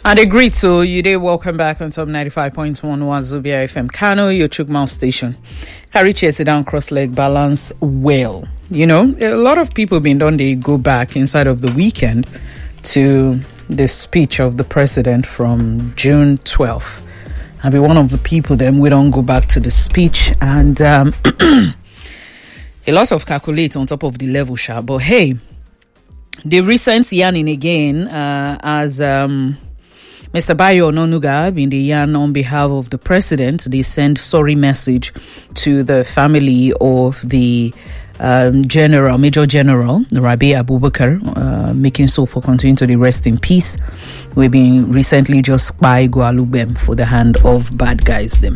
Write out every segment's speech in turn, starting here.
And a great so you day welcome back on top 95.1 Wazobia FM Kano, your Chukmouth station. Carry chair, sit down, cross leg, balance well. You know, a lot of people been done, they go back inside of the weekend to the speech of the president from June 12th. I'll be one of the people then we don't go back to the speech and a lot of calculate on top of the level sharp. But hey, the recent yarning again as Mr. Bayo Ononuga in the yarn on behalf of the president, they send sorry message to the family of the Major General Rabi Abubakar, making so for continuing to rest in peace. We've been recently just by Gualubem for the hand of bad guys them.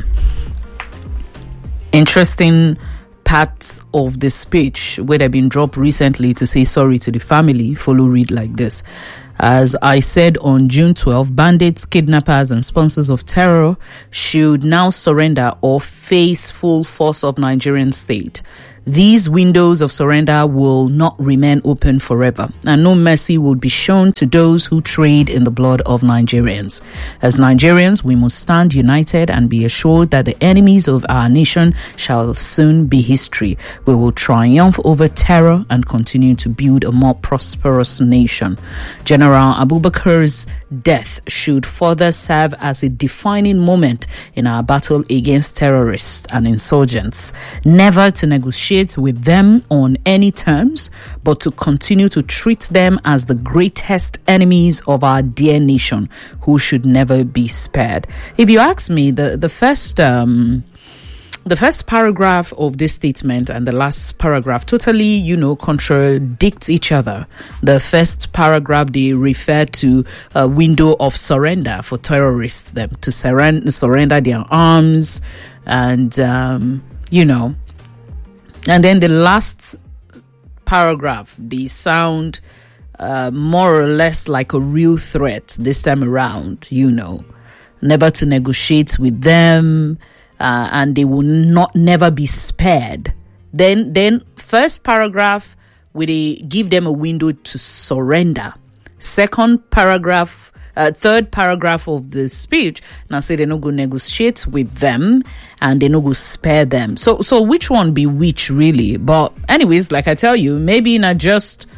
Interesting parts of the speech where they've been dropped recently to say sorry to the family follow read like this. As I said on June 12, bandits, kidnappers, and sponsors of terror should now surrender or face full force of Nigerian state. These windows of surrender will not remain open forever, and no mercy will be shown to those who trade in the blood of Nigerians. As Nigerians, we must stand united and be assured that the enemies of our nation shall soon be history. We will triumph over terror and continue to build a more prosperous nation. General Abubakar's death should further serve as a defining moment in our battle against terrorists and insurgents. Never to negotiate with them on any terms, but to continue to treat them as the greatest enemies of our dear nation, who should never be spared. If you ask me, the first paragraph of this statement and the last paragraph totally, contradict each other. The first paragraph, they refer to a window of surrender for terrorists, them to surrender their arms and, and then the last paragraph, they sound more or less like a real threat this time around, never to negotiate with them, and they will never be spared. Then first paragraph, we give them a window to surrender. Third paragraph of the speech now say they no go negotiate with them and they no go spare them. So which one be which really? But anyways, like I tell you, maybe not just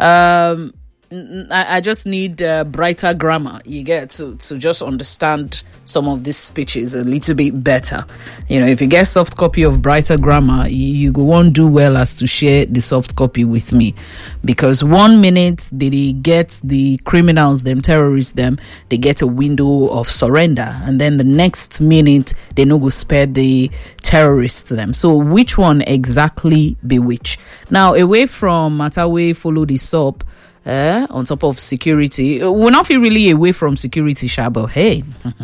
I just need brighter grammar. You get to just understand some of these speeches a little bit better. If you get soft copy of brighter grammar, you go won't do well as to share the soft copy with me, because 1 minute they get the criminals, them terrorists, them they get a window of surrender, and then the next minute they no go spare the terrorists them. So which one exactly be which? Now away from Matawe follow this up. On top of security, we're not feel really away from security, Shabo. Hey,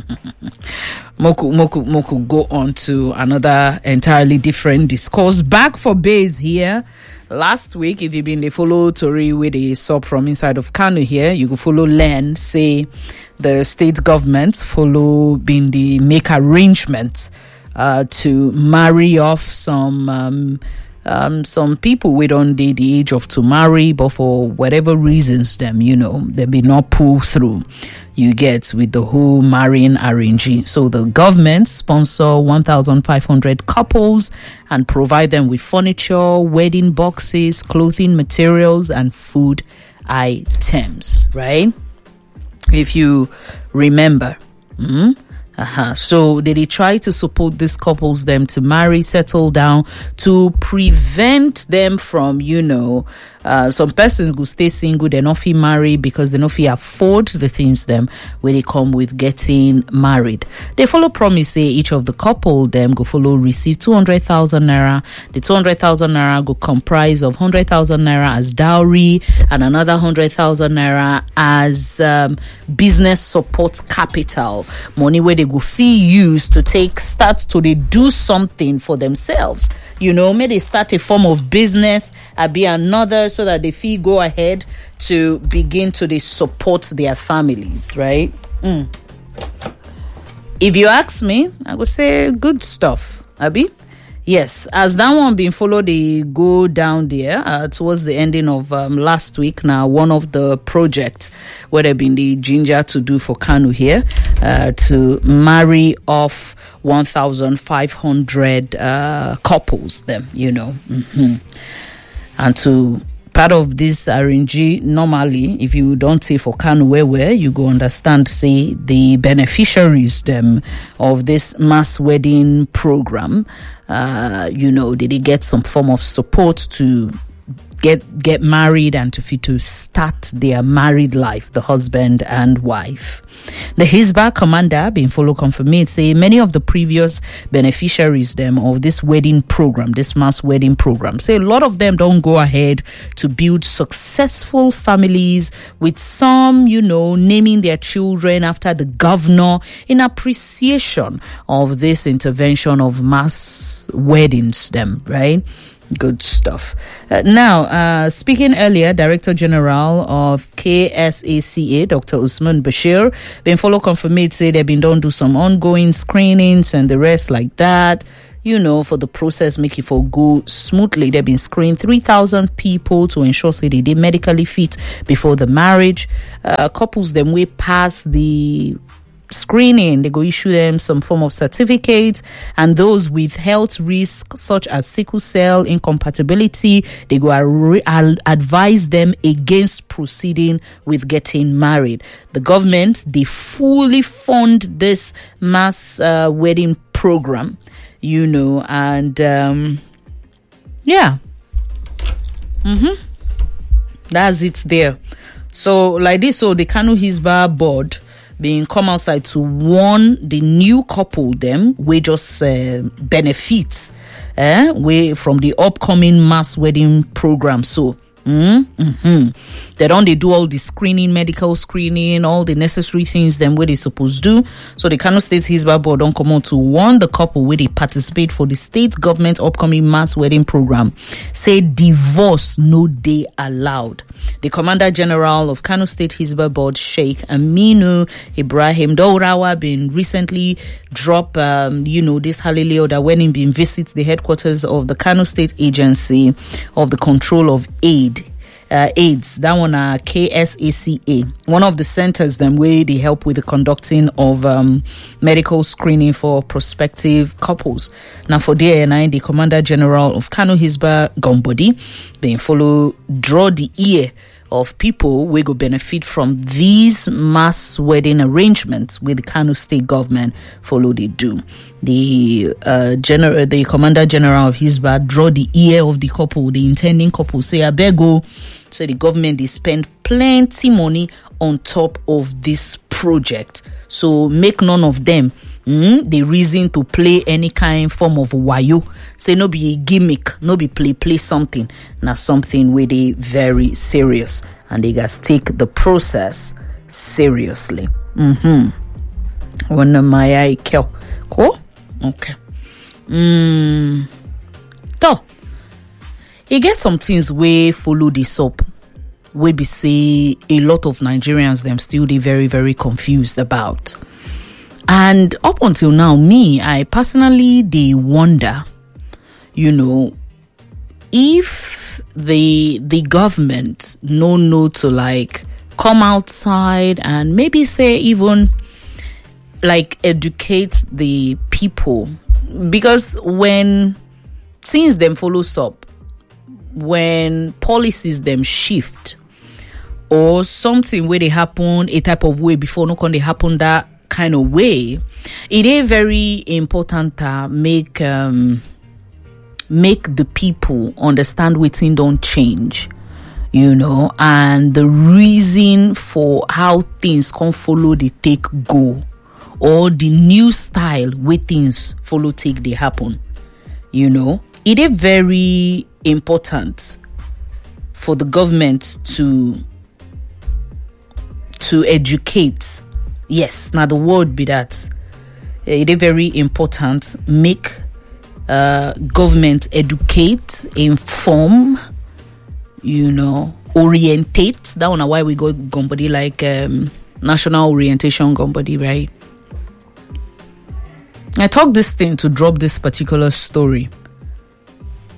Moku go on to another entirely different discourse. Back for base here. Last week, if you've been the follow Tori with the sub from inside of Kano here, you could follow Len say the state government follow been the make arrangements to marry off some people we don't date the age of to marry, but for whatever reasons them, they be not pull through. You get with the whole marrying arranging. So the government sponsor 1,500 couples and provide them with furniture, wedding boxes, clothing materials, and food items, right? If you remember. So they try to support these couples them to marry, settle down, to prevent them from, some persons go stay single, they're not fee marry because they not fee afford the things them when they come with getting married. They follow promise say each of the couple them go follow receive 200,000 naira. The 200,000 naira go comprise of 100,000 naira as dowry and another 100,000 naira as business support capital, money where they go fee use to start to they do something for themselves. May they start a form of business, be another, so that they fee go ahead to begin to they support their families, right? If you ask me, I would say good stuff, Abi. Yes, as that one been followed, they go down there towards the ending of last week. Now, one of the projects where they've been the ginger to do for Kanu here to marry off 1,500 couples, them, and to part of this RNG, normally, if you don't say for Kanu where you go understand, say, the beneficiaries them of this mass wedding program, did they get some form of support to get married and to start their married life, the husband and wife. The Hisbah commander been follow confirmate say many of the previous beneficiaries them of this wedding program, this mass wedding program, say a lot of them don't go ahead to build successful families, with some, naming their children after the governor in appreciation of this intervention of mass weddings them, right? Good stuff. Now, speaking earlier, Director General of KSACA, Dr. Usman Bashir, been follow confirmate say they've been done do some ongoing screenings and the rest like that. For the process make it for go smoothly. They've been screened 3,000 people to ensure say they did medically fit before the marriage. Couples them way past the screening, they go issue them some form of certificate, and those with health risks such as sickle cell incompatibility, they go advise them against proceeding with getting married. The government, they fully fund this mass wedding program, and that's it there. So like this, so the Kanu Hisbah board being come outside to warn the new couple them we just benefits way from the upcoming mass wedding program. So they do all the screening, medical screening, all the necessary things them where they supposed to do. So the Kano State Hisbah board don't come out to warn the couple where they participate for the state government upcoming mass wedding program. Say divorce no day allowed. The Commander General of Kano State Hisbah board, Sheikh Aminu Ibrahim Daurawa, been recently dropped this holiday that when he been visits the headquarters of the Kano State Agency of the Control of AIDS, that one KSACA, one of the centers them where they help with the conducting of medical screening for prospective couples. Now for DNI, the Commander General of Kano Hisbah Gombodi, they draw the ear of people we go benefit from these mass wedding arrangements with the Kano State government follow they do. The Commander General of Hisbah draw the ear of the couple, the intending couple, say I beg go. So the government they spend plenty money on top of this project. So make none of them the reason to play any kind form of wayo. Say no be a gimmick, no be play something. Now something where they very serious and they guys take the process seriously. One my eye kill. Cool? Okay. So you get some things we follow this up. We be say a lot of Nigerians them still they very, very confused about. And up until now, I personally they wonder, if the government know to like come outside and maybe say even like educate the people, because when things them follows up, when policies them shift or something where they happen a type of way before no can they happen that kind of way, it is very important to make the people understand what things don't change, and the reason for how things can follow the take go, or the new style where things follow take they happen. It is very important for the government to educate. Yes, now the word be that it is very important. Make government educate, inform, orientate. That one why we go Gombodi like National Orientation Gombodi, right? I talk this thing to drop this particular story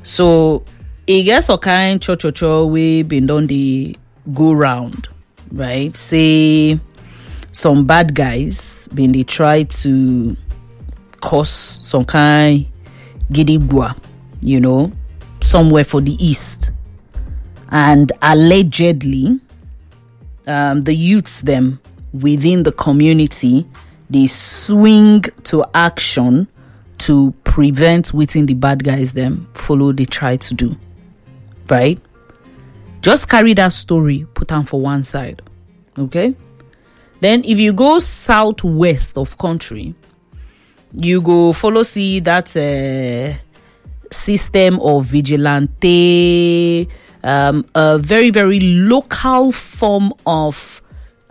So it gets a kind cho we been done the go round, right? Say some bad guys been they try to cause some kind gidigwa, somewhere for the east, and allegedly the youths them within the community, they swing to action to prevent within the bad guys them follow they try to do, right? Just carry that story, put on for one side, okay? Then if you go southwest of country, you go follow see that system of vigilante, a very, very local form of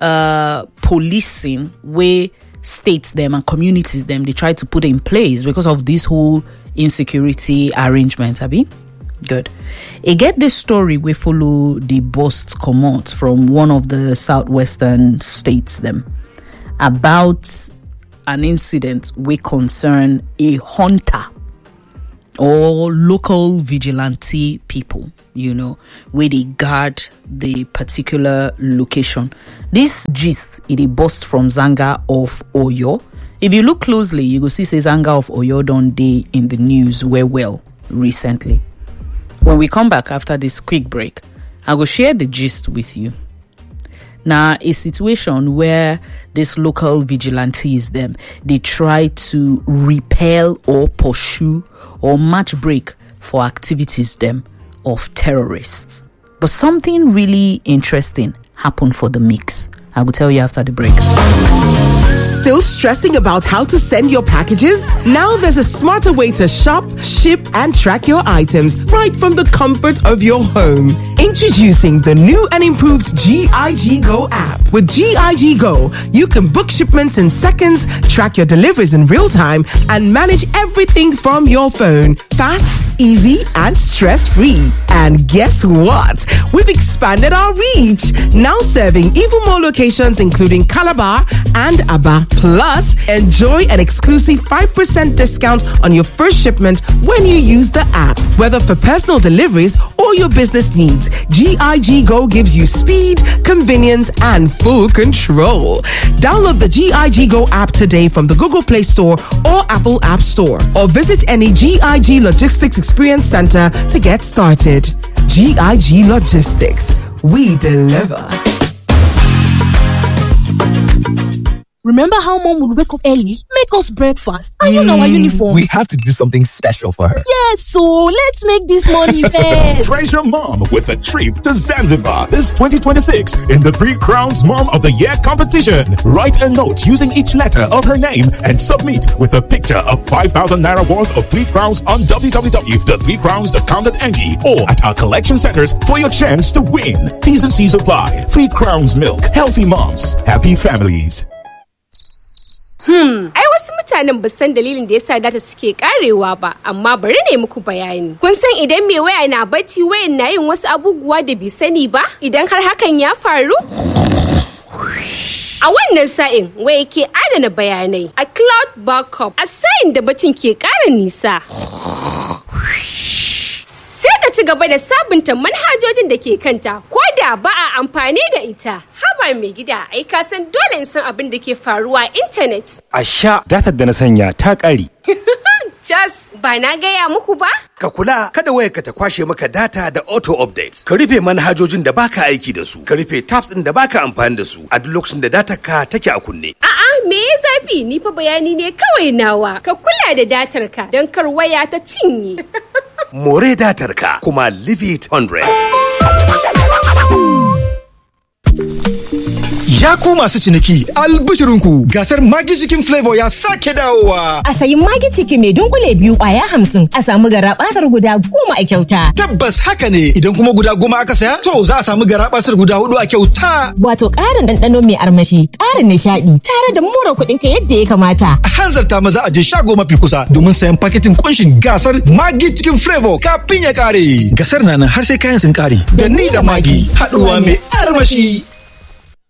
policing where states them and communities them they try to put in place because of this whole insecurity arrangement. Abi, good. It get this story we follow the bust come out from one of the southwestern states them about an incident we concern a hunter or local vigilante people, where they guard the particular location. This gist is a bust from Zanga of Oyo. If you look closely, you will see say Zanga of Oyo don't day in the news well recently. When we come back after this quick break, I will share the gist with you. Now, a situation where these local vigilantes they try to repel or pursue or match break for activities of terrorists. But something really interesting happened for the mix. I will tell you after the break. Still stressing about how to send your packages? Now there's a smarter way to shop, ship, and track your items right from the comfort of your home. Introducing the new and improved GIG Go app. With GIG Go, you can book shipments in seconds, track your deliveries in real time, and manage everything from your phone. Fast, easy, and stress-free. And guess what? We've expanded our reach. Now serving even more locations including Calabar and Aba. Plus, enjoy an exclusive 5% discount on your first shipment when you use the app. Whether for personal deliveries or your business needs, GIG Go gives you speed, convenience, and full control. Download the GIG Go app today from the Google Play Store or Apple App Store, or visit any GIG Logistics Experience Center to get started. GIG Logistics. We deliver. Remember how mom would wake up early, make us breakfast, and our uniform? We have to do something special for her. Yes, so let's make this money fast. Treasure mom with a trip to Zanzibar this 2026 in the 3 Crowns Mom of the Year competition. Write a note using each letter of her name and submit with a picture of 5,000 naira worth of 3 crowns on www.3crowns.com.ng or at our collection centers for your chance to win. T's and C's apply. 3 Crowns Milk. Healthy moms. Happy families. Ai wasu mutanen ba san dalilin da yasa data suke karewa ba, amma bari ne muku bayani. Kun san idan mai waya na bacci wayan na yin wasu abubuwa da bai sani ba, idan har hakan ya faru? A wannan sa'in waya ke adana bayanai a cloud backup a sa'in da bacin ke ƙara nisa. Sai ta ci gaba da sabunta manhajojin da ke kanta ko da ba a amfani da ita. Haba mai gida, ai ka san dole in san abin da ke faruwa a intanet. A sha datar da na sanya ta ƙare. Jas, ba na gaya muku ba? Ka kula kada wayarka ta kwashe maka data da auto update. Ka rufe manhajojin da baka aiki da su. Ka rufe tabs din da baka amfani da su a duk lokacin da datar ka take a kunne. A'a, me ya zafi? Ni fa bayani ne kawai nawa. Ka kula da datar ka don kar waya ta cinye. More datar ka kuma leave it 100. Ya ku masu ciniki, albishirinku gasar Maggi Chicken Flavor ya sake dawowa. A sayi Maggi Chicken mai dunkule 2 kwaya 50 a samu garabasar guda 10 a kyauta. Tabbas haka ne, idan kuma guda 10 aka saya, to za a samu garabasar guda 4 a kyauta. Wato ƙarin ɗanɗano mai armashi, ƙarin nishaɗi, tare da more kuɗin ka yadda ya kamata. A hanzarta maza a je shago mafi kusa domin sayan paketin kunshin gasar Maggi Chicken Flavor kafin ya ƙare. Gasar na nan har sai kayan sun ƙare. Da ni da Maggi, haɗuwa mai armashi.